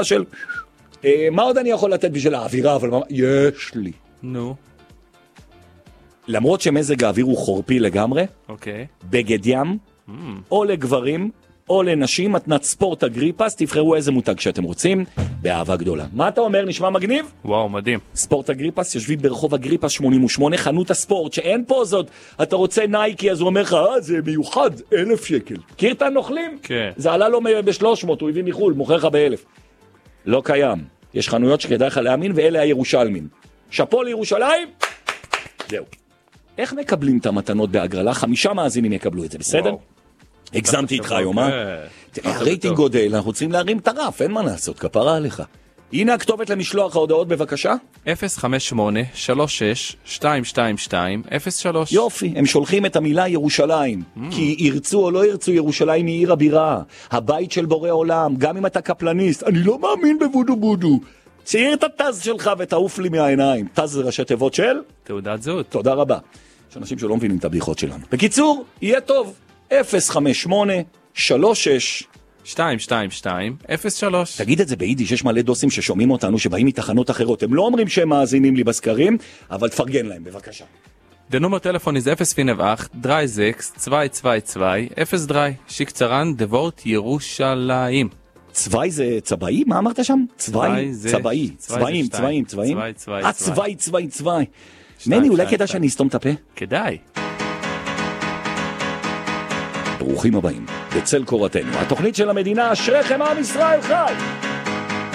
שאלה של, מה עוד אני יכול לתת בשביל האווירה, אבל יש לי. נו. למרות שמזג האוויר הוא חורפי לגמרי, אוקיי. בגד ים, או לגברים, או לנשים, מתנת ספורט אגריפס, תבחרו איזה מותג שאתם רוצים, באהבה גדולה. מה אתה אומר? נשמע מגניב? וואו, מדהים. ספורט אגריפס, יושבים ברחוב אגריפס 88, חנות הספורט, שאין פה זאת, אתה רוצה נייקי, אז הוא אומר לך, זה מיוחד, 1,000 שקל. מכיר את הנוכלים? כן. זה עלה לו ב-300, הוא הביא מחול, מוכר לך ב-1,000. לא קיים. יש חנויות שכדאי לך להאמין, ואלה הירושלמים. שפו לירושלים, זהו. איך מקבלים את המתנות בהגרלה? 5 מאזינים יקבלו את זה, בסדר? וואו. הגזמתי איתך היום, תראה, הרייטינג גודל, אנחנו צריכים להרים את הרף, אין מה לעשות, כפרה עליך. הנה הכתובת למשלוח ההודעות, בבקשה. 058-36-222-03. יופי, הם שולחים את המילה ירושלים, כי ירצו או לא ירצו, ירושלים היא עיר הבירה, הבית של בורא עולם, גם אם אתה קפלניסט, אני לא מאמין בבודו בודו. צעיר את הטז שלך ותעוף לי מהעיניים. טז זה ראשי תיבות של? תעודת זהות. תודה רבה. יש אנשים שלא מבינים את הבדיחות שלנו. בקיצור, יהיה טוב. 058-36 222-03. תגיד את זה ביידיש, יש מלא דוסים ששומעים אותנו שבאים מתחנות אחרות. הם לא אומרים שהם מאזינים לי בסקרים, אבל תפרגן להם, בבקשה. The nummer Telefon ist 058-36-222-0 שיק צרן, דבורט ירושלים. צוואי זה צבאי? מה אמרת שם? צבאי, צבאי, צבאים, צבאים, צבאים. צבאי. מני, אולי כדאי שאני אסתום את הפה? כדאי. ברוכים הבאים, בצל קורתנו, התוכנית של המדינה, אשריכם עם ישראל חי!